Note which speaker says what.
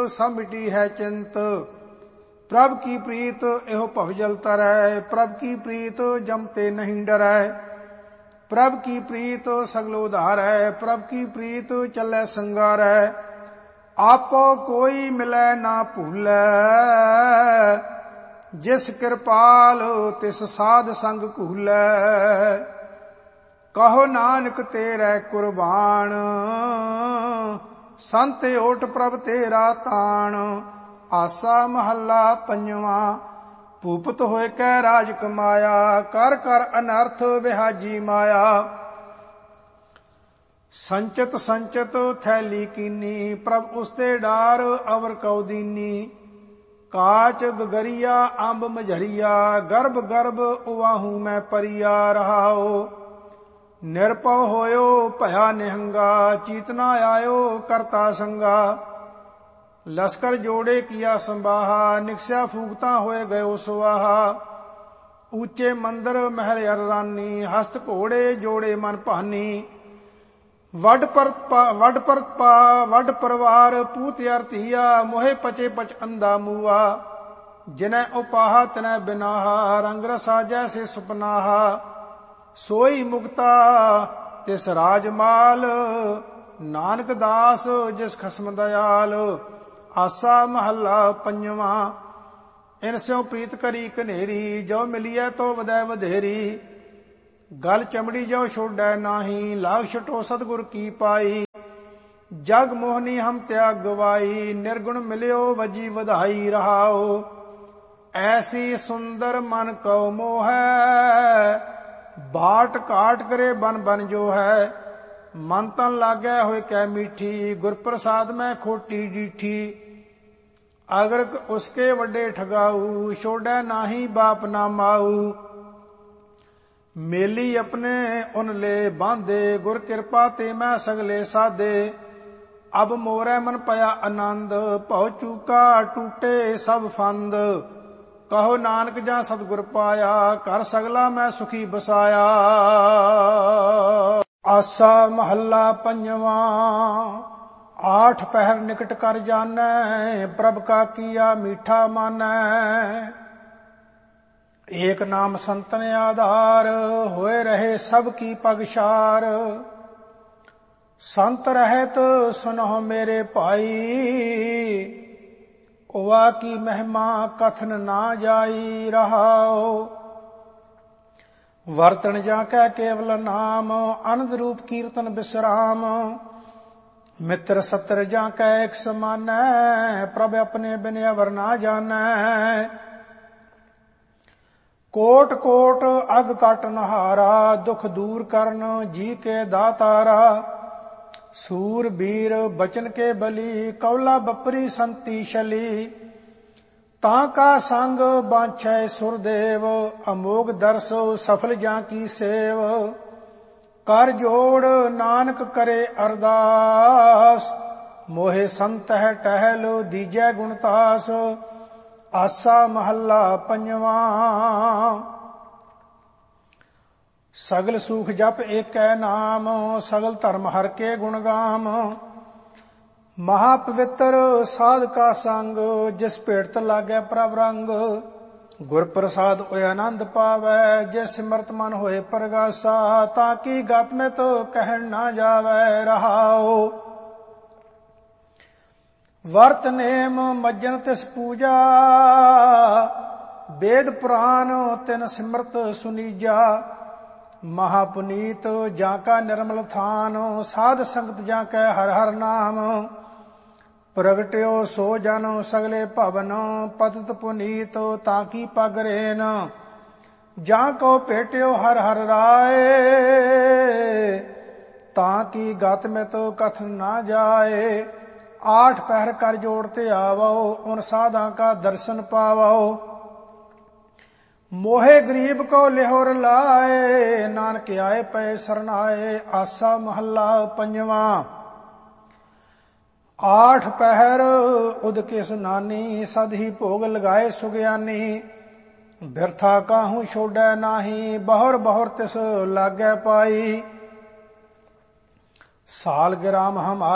Speaker 1: सब मिटी है चिंत। प्रभ की प्रीत एहो भवजल तरੈ, प्रभ की प्रीत जमते नहीं डरै। प्रभ की प्रीत सगलो उधारै, प्रभ की प्रीत चलै संगारै। आपो कोई मिलै ना भूलै, जिस कृपाल तिस साध संग कूलै। कहो नानक तेरै कुर्बान, संत ओट प्रभ तेरा तान। आसा महला पंजवा। भूपत होए कै राज कमाया, कर कर अनर्थ विहाजी माया। संचत संचत थैली कीनी, प्रभ उसते डार अवर कौ दीनी। काच गगरिया अंब मझरिया, गर्भ गर्भ उवाहू मैं परिया रहाओ। निरपव होयो भया निहंगा, चीतना आयो करता संगा। लश्कर जोड़े किया संबाहा, निकस्या फूकता होए गयो सुवाहा। ऊंचे मंदिर महल अर रानी, हस्त घोड़े जोड़े मन भानी। वड परवार पूत अर धीया, मोहे पचे पच अंधा मूआ। जिन्हें उपाहा तिन्हें बिनाहा, रंग रसा जैसे सुपनाहा। सोई मुक्ता तिस राजमाल, नानक दास जिस खसम दयाल। आसा महला पंजवा। इनस्यों प्रीत करी कनेरी, जो मिलिए तो वदै वधेरी। गल चमड़ी जो छोड़ै नाही, लाग छटो सतगुर की पाई। जग मोहनी हम त्याग गवाई, निर्गुण मिलियो वजी वधाई रहाओ। ऐसी सुंदर मन कौ मोहै, बाट काट करे बन बन जो है। मन तन लागै होए कै मीठी, गुर प्रसाद में खोटी डीठी। अगर उसके वड्डे ठगाऊ, छोड़ै नाही बाप ना माऊ। मेली अपने उन ले बांधे, गुर कृपा ते मैं सगले साधे। अब मोरै मन पया आनंद, भव चूका टूटे सब फंद। कहो नानक जा सतगुर पाया, कर सगला मैं सुखी बसाया। आसा महला पंजवा। आठ पहर निकट कर जानै, प्रभ का किया मीठा मानै। एक नाम संतन आधार, होए रहे सब की पगशार। संत रहत सुनहो मेरे भाई, ओवा की महिमा कथन ना जाई रहाओ। वर्तन जाकै केवल नाम, आनंद रूप कीर्तन विश्राम। मित्र सत्र जाकै एक समानै, प्रभ अपने बिन अवर ना जानै। कोट कोट अग काट नहारा, दुख दूर करन जी के दातारा। सूर बीर बचन के बली, कौला बपरी संती शली। ताका संग बांछै सुरदेव, अमोघ दर्श सफल जा की सेव। कर जोड़ नानक करे अरदास, मोहे संत है टहल दीजै गुणतास। आसा महला पंजवा। सगल सुख जप एकै नाम, सगल धर्म हर के गुण गाम। महापवित्र साध का संग, जिस भेट लागै प्रभ रंग। गुर प्रसाद होए आनंद पावै, जिस सिमरत मन होए प्रगासा। ताकि गत में तो कहन ना जावै रहाओ। वर्त नेम मज्जन तिस पूजा, वेद पुराण तिन सिमरत सुनीजा। महापुनीत जाका निर्मल थान, साध संगत जाकै हर हर नाम। प्रगट्यो सो जन सगले भवन, पतित पुनीत ताकी पग रेन। जाको भेट्यो हर हर राय, ताकी गत में तो कथन ना जाए। आठ पहर कर जोड़ते आवो, उन साधा का दर्शन पावो। मोहे गरीब को लिहोर लाए, नानक आए पै सरनाए। आसा महला पंजवा। आठ पहर उदके सुनानी, सद ही भोग लगाए सुग्यानी। बिरथा काहू छोड़ै नाही, बहुर बहुर तिस लागै पाई। साल गिराम हम